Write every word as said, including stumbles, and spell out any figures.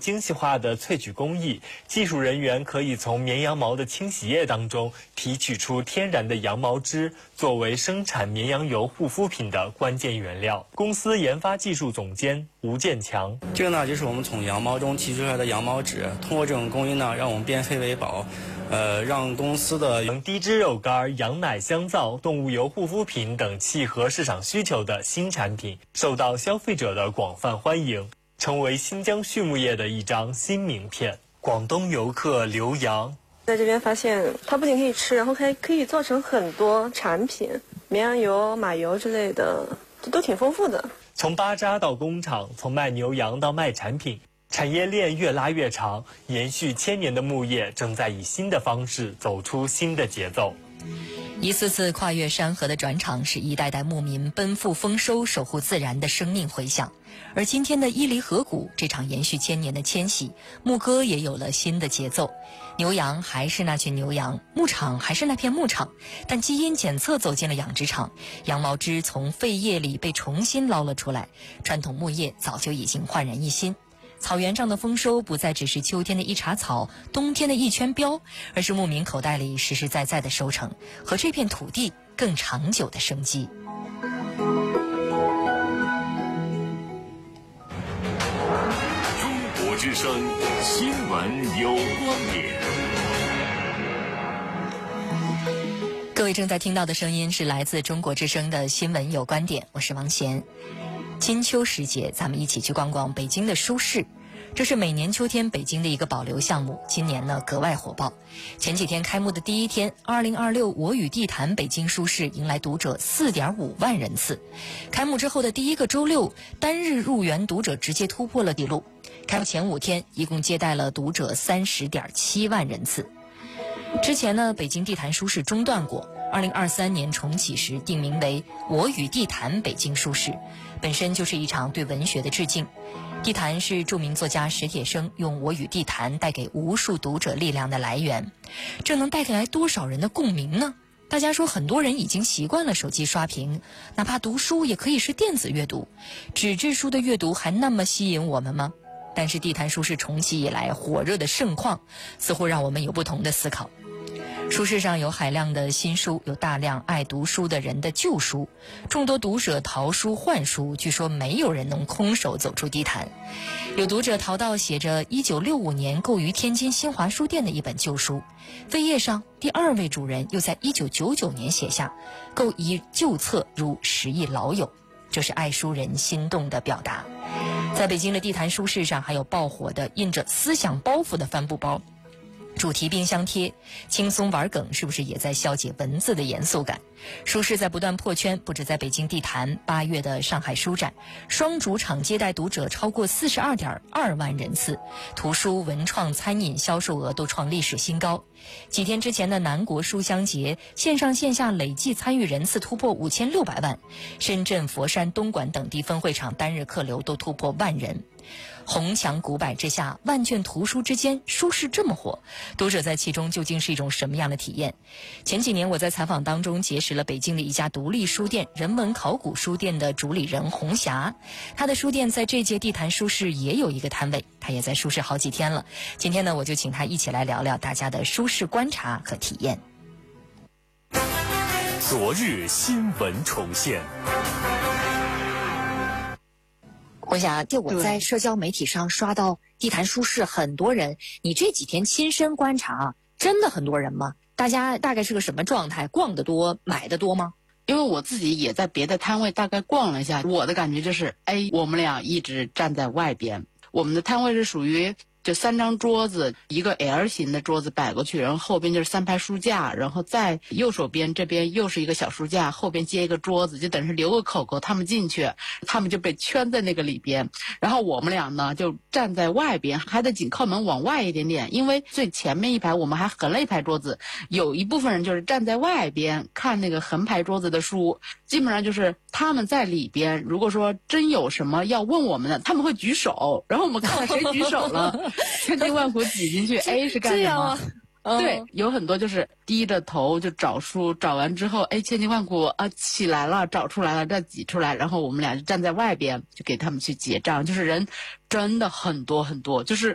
精细化的萃取工艺，技术人员可以从绵羊毛的清洗液当中提取出天然的羊毛脂，作为生产绵羊油护肤品的关键原料。公司研发技术总监吴建强， 这个呢，就是我们从羊毛中提取出来的羊毛脂，通过这种工艺呢，让我们变废为宝，呃，让公司的低脂肉干、羊奶香皂、动物油护肤品等契合市场需求的新产品，受到消费者的广泛欢迎，成为新疆畜牧业的一张新名片。广东游客刘洋在这边发现，它不仅可以吃，然后还可以做成很多产品，绵羊油、马油之类的，都挺丰富的。 从巴扎到工厂，从卖牛羊到卖产品，产业链越拉越长，延续千年的牧业正在以新的方式走出新的节奏。 一次次跨越山河的转场，使一代代牧民奔赴丰收，守护自然的生命回响。而今天的伊犁河谷，这场延续千年的迁徙，牧歌也有了新的节奏。牛羊还是那群牛羊，牧场还是那片牧场，但基因检测走进了养殖场，羊毛脂从废液里被重新捞了出来，传统牧业早就已经焕然一新。草原上的丰收不再只是秋天的一茬草，冬天的一圈膘，而是牧民口袋里实实在在的收成和这片土地更长久的生机。 中国之声新闻有观点。 各位正在听到的声音是来自中国之声的新闻有观点，我是王贤。金秋时节，咱们一起去逛逛北京的书市。这是每年秋天北京的一个保留项目，今年呢格外火爆。前几天开幕的第一天，二零二六我与地坛北京书市迎来读者 四点五万人次。开幕之后的第一个周六，单日入园读者直接突破了纪录。开幕前五天，一共接待了读者 三十点七万人次。之前呢，北京地坛书市中断过，二零二三年重启时定名为我与地坛北京书市，本身就是一场对文学的致敬。地坛是著名作家史铁生用我与地坛带给无数读者力量的来源，这能带来多少人的共鸣呢？大家说很多人已经习惯了手机刷屏，哪怕读书也可以是电子阅读，纸质书的阅读还那么吸引我们吗？但是地坛书市重启以来火热的盛况，似乎让我们有不同的思考。书市上有海量的新书，有大量爱读书的人的旧书，众多读者淘书换书，据说没有人能空手走出地坛。有读者淘到写着一九六五年购于天津新华书店的一本旧书，扉页上第二位主人又在一九九九年写下购一旧册如十亿老友，这是爱书人心动的表达。在北京的地坛书市上，还有爆火的印着思想包袱的帆布包，主题冰箱贴，轻松玩梗，是不是也在消解文字的严肃感？书市在不断破圈，不止在北京地坛，八月的上海书展，双主场接待读者超过 四十二点二万人次，图书、文创、餐饮销售额都创历史新高。几天之前的南国书香节，线上线下累计参与人次突破五千六百万，深圳、佛山、东莞等地分会场单日客流都突破万人。红墙古柏之下，万卷图书之间，书市这么火，读者在其中究竟是一种什么样的体验？前几年我在采访当中结识了北京的一家独立书店人文考古书店的主理人红霞，他的书店在这届地坛书市也有一个摊位，他也在书市好几天了。今天呢，我就请他一起来聊聊大家的书市观察和体验。 昨日新闻重现。 红霞，就我在社交媒体上刷到地坛书市很多人，你这几天亲身观察，真的很多人吗？大家大概是个什么状态？逛得多，买得多吗？ 因为我自己也在别的摊位大概逛了一下，我的感觉就是哎，我们俩一直站在外边，我们的摊位是属于就三张桌子，一个 L 型的桌子摆过去，然后后边就是三排书架，然后在右手边这边又是一个小书架，后边接一个桌子，就等于是留个口口，他们进去，他们就被圈在那个里边。然后我们俩呢就站在外边，还得紧靠门往外一点点，因为最前面一排我们还横了一排桌子，有一部分人就是站在外边看那个横排桌子的书，基本上就是他们在里边，如果说真有什么要问我们的，他们会举手，然后我们看看谁举手了。千辛万苦挤进去 ，A 是干什么？啊嗯、对，有很多就是低着头就找书，找完之后，哎，千辛万苦啊起来了，找出来了，再挤出来，然后我们俩就站在外边，就给他们去结账。就是人真的很多很多，就是